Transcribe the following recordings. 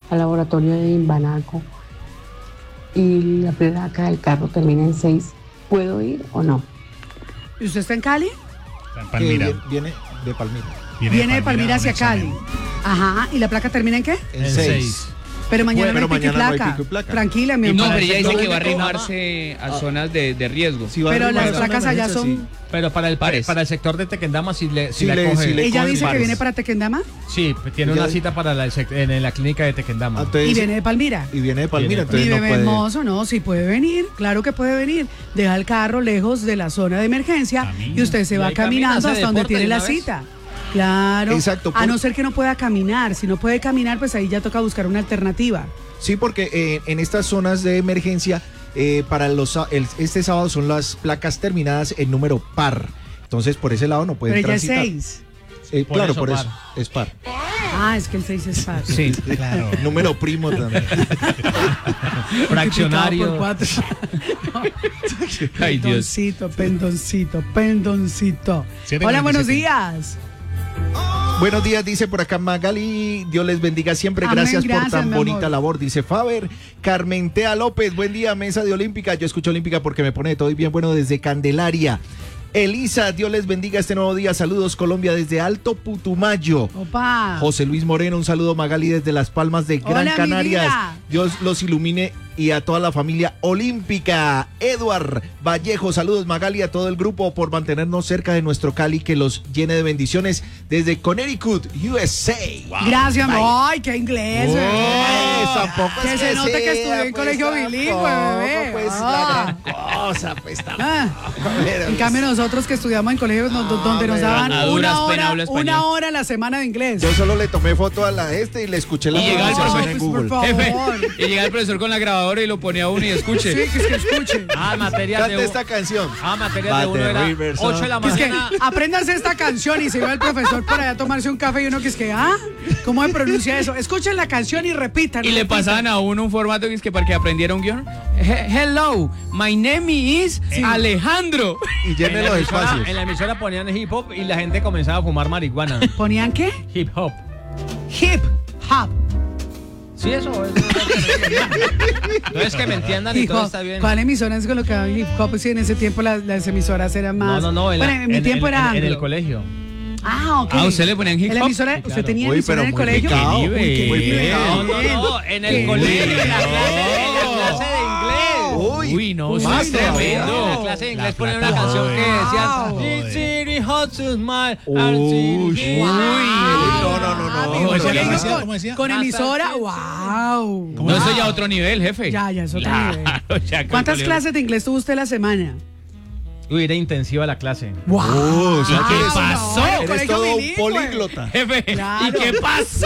al laboratorio de Imbanaco y la placa del carro termina en 6, ¿puedo ir o no? ¿Y usted está en Cali? Está en Palmira. Viene de Palmira. Viene de Palmira hacia Cali. Ajá, ¿y la placa termina en qué? En 6. Pero mañana Bueno, no hay pico y mañana no hay placa. pico y placa. Tranquila, mi No, amor. pero ella dice que va a ¿Dónde arrimarse a zonas de riesgo. Sí, va a Pero arrimar las zona placas de allá emergencia, son... Pero para Pares. el sector de Tequendama sí le Sí coge. Ella cogen dice que pares. viene para Tequendama Sí, tiene Ya- una cita para en la clínica de Tequendama. Entonces, y viene de Palmira. y viene de Palmira, Viene- entonces Mi no bebé puede. hermoso, no, sí puede venir, claro que puede venir. Deja el carro lejos de la zona de emergencia Camina. y usted se Y va ahí camina, caminando hace hasta donde deporte tiene de la una vez. cita. Claro. Exacto, A no ser que no pueda caminar. Si no puede caminar, pues ahí ya toca buscar una alternativa. Sí, porque en estas zonas de emergencia, este sábado son las placas terminadas en número par. Entonces, por ese lado no pueden Pero ya es transitar. 6. Por Claro, eso por par. eso. Es par. Ah, es que el 6 es par. Sí, Claro. Número primo también. fraccionario. Multiplicado por 4. Ay, Dios. Pendoncito. 7:47. Hola, buenos días. Buenos días, dice por acá Magali. Dios les bendiga siempre. Amén, Gracias por gracias, tan mi bonita amor. labor, dice Faber. Carmentea López, buen día, mesa de Olímpica. Yo escucho Olímpica porque me pone de todo y bien bueno desde Candelaria. Elisa, Dios les bendiga este nuevo día. Saludos, Colombia, desde Alto Putumayo. Opa. José Luis Moreno, un saludo, Magali, desde Las Palmas de Gran Hola, mi Canarias. vida. Dios los ilumine y a toda la familia olímpica. Eduard Vallejo, saludos, Magali, a todo el grupo por mantenernos cerca de nuestro Cali, que los llene de bendiciones desde Connecticut, USA. Gracias, amor. Ay, qué inglés, bebé. Tampoco Que es se note que sea, estudió en pues, colegio bilingüe, bebé. Pues Ah. la gran cosa, pues tampoco. Ah. En cambio, nosotros que estudiamos en colegios donde nos daban a duras una penas hora, habla español. una hora a la semana de inglés. Yo solo le tomé foto a la y le escuché la Y llega el pronunciación profesor, en pues, Google. por favor. Jefe, y llega el profesor con la grabadora y lo pone a uno y escuche. Sí, que es que escuche. Materias Cante esta canción. materias de uno era 8 de la Es que mañana. apréndanse esta canción y se va el profesor por allá a tomarse un café y uno que es que, ¿cómo se pronuncia eso? Escuchen la canción y repitan. Y le repitan. pasaban a uno un formato que es que para que aprendiera un guión. Hello, my name is Alejandro. Y llene los espacios. En la emisora ponían hip hop y la gente comenzaba a fumar marihuana. ¿Ponían qué? Hip hop. Hip hop. Sí, eso. No es que me entiendan y Hip todo hop. está bien. ¿Cuál emisora es colocada hip hop? Sí, en ese tiempo las emisoras eran más. No. Bueno, en mi tiempo era en el anglo. colegio. Ah, ok. Ah, ¿usted le ponían hip ¿En la hop? emisora? Sí, ¿Usted claro. tenía Uy, emisora en el pero muy colegio? picado, Uy, qué muy bien. picado. No, en el ¿Qué? colegio, en la Uy. clase de inglés. Uy, no, Uy, eso más es todavía. tremendo. En la clase de inglés La ponían una plata canción jode. que decía Wow. It's really hot to smile. Uy. No, ¿Cómo decía? ¿Cómo decía? Con emisora, wow. No, eso ya otro nivel, jefe. Ya es otro Claro, nivel. ya con ¿Cuántas colegio. clases de inglés tuvo usted la semana? Uy, era intensiva la clase. ¡Wow! O sea, que ¿Qué eres- pasó? Eres Colegio todo un bilingüe. políglota. Jefe, Claro. ¿y qué pasó?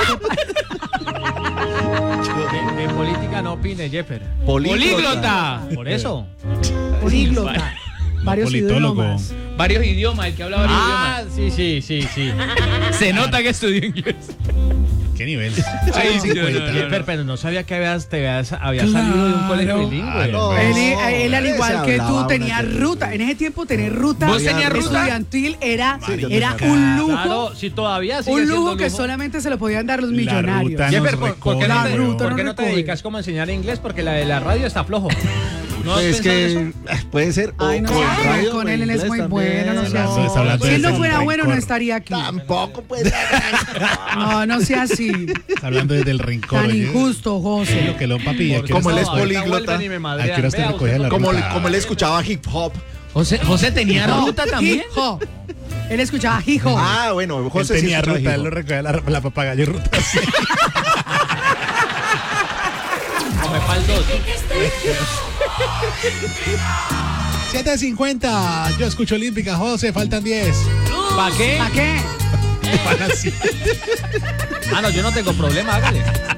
De política no opine, Jeffer. Políglota. Por eso. Políglota. Varios politólogo. idiomas. Varios idiomas, el que habla varios Sí. idiomas. Se nota que estudió inglés. ¿Qué nivel? Ay, Sí, Dios, cuenta. no, no, Jeffer, pero no sabía que habías salido de un colegio Claro. bilingüe. No. Él, al igual Se que hablaba tú, una tenía que- ruta. En ese tiempo tener ruta ¿Vos tenías ruta? estudiantil era yo un tenía. lujo. Claro, si todavía sigue Un siendo lujo que solamente se lo podían dar los La millonarios. ruta Jeffer, nos ¿por qué no recoge, te, La ruta por no qué no te recoge. dedicas como a enseñar inglés? Porque la de la radio está flojo. ¿No has Es pensado en que eso? puede ser. Ay, no, con sí, radio, con él es inglés muy también. bueno, no sea Hablando- está hablando Si de él no ese fuera bueno, no rencor. estaría aquí. Tampoco puede ser. No sea así. Está hablando desde el rencor. Tan oye. injusto, José. Lo que lo papi. ¿A qué Como hora él es está- políglota. ¿A qué hora usted recogía la Como, ruta? como él escuchaba hip hop. José tenía ruta también. Hip hop. Él escuchaba hip hop. Ah, bueno, Él José sí tenía escuchaba ruta, hip él hop. lo recogía la papagayo ruta. Sí. Come faldos. 7:50. Yo escucho Olímpica, José, faltan 10. ¿Para qué? ¿Para qué? Para sí. Ah, no, yo no tengo problema, hágale.